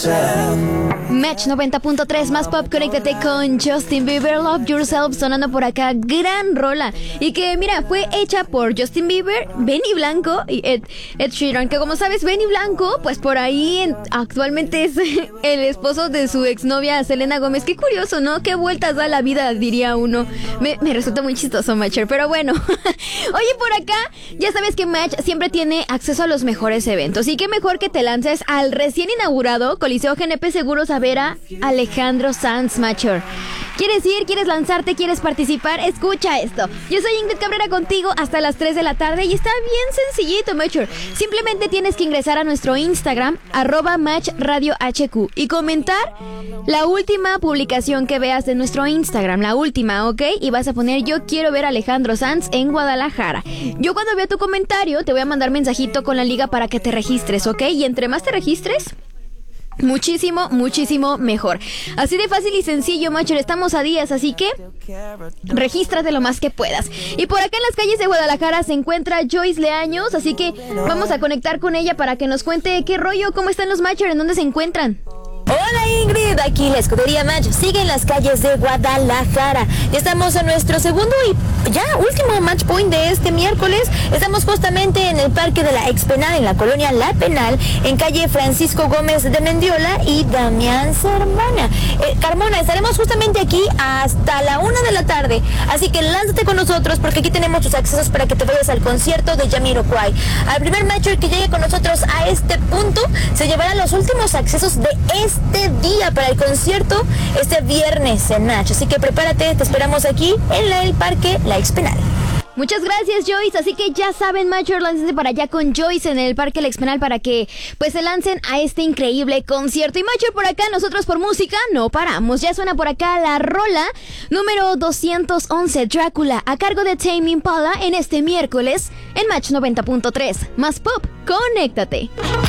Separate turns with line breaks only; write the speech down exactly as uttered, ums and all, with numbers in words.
Match noventa punto tres, más pop, conéctate con Justin Bieber, Love Yourself, sonando por acá, gran rola. Y que mira, fue hecha por Justin Bieber, Benny Blanco y Ed, Ed Sheeran, que como sabes, Benny Blanco, pues por ahí en, actualmente es el esposo de su exnovia Selena Gómez. Qué curioso, ¿no? Qué vueltas da la vida, diría uno. Me, me resulta muy chistoso, Matcher, pero bueno. Oye, por acá, ya sabes que Match siempre tiene acceso a los mejores eventos. Y qué mejor que te lances al recién inaugurado Coliseo G N P Seguros a ver a Alejandro Sanz, Matcher. ¿Quieres ir? ¿Quieres lanzarte? ¿Quieres participar? Escucha esto. Yo soy Ingrid Cabrera contigo hasta las tres de la tarde y está bien sencillito, Matcher. Simplemente tienes que ingresar a nuestro Instagram, arroba Match Radio H Q, y comentar la última publicación que veas de nuestro Instagram, la última, ¿ok? Y vas a poner: yo quiero ver a Alejandro Sanz en Guadalajara. Yo cuando vea tu comentario te voy a mandar mensajito con la liga para que te registres, ¿ok? Y entre más te registres, muchísimo, muchísimo mejor. Así de fácil y sencillo, Matcher. Estamos a días, así que regístrate lo más que puedas. Y por acá en las calles de Guadalajara se encuentra Joyce Leaños, así que vamos a conectar con ella para que nos cuente qué rollo, cómo están los Matcher, en dónde se encuentran.
Hola Ingrid, aquí la escudería Match sigue en las calles de Guadalajara. Ya estamos en nuestro segundo y ya último match point de este miércoles. Estamos justamente en el Parque de la Expenal, en la colonia La Penal, en calle Francisco Gómez de Mendiola y Damián Carmona. Eh, Carmona, estaremos justamente aquí hasta la una de la tarde. Así que lánzate con nosotros porque aquí tenemos tus accesos para que te vayas al concierto de Jamiroquai. Al primer matcher que llegue con nosotros a este punto se llevará los últimos accesos de este este día para el concierto este viernes en Nacho. Así que prepárate, te esperamos aquí en el Parque La Expenal.
Muchas gracias, Joyce. Así que ya saben, Matcher, láncense para allá con Joyce en el Parque La Expenal para que pues se lancen a este increíble concierto. Y Matcher, por acá, nosotros por música no paramos. Ya suena por acá la rola número doscientos once, Drácula, a cargo de Tame Impala en este miércoles en Match noventa punto tres. Más pop, conéctate.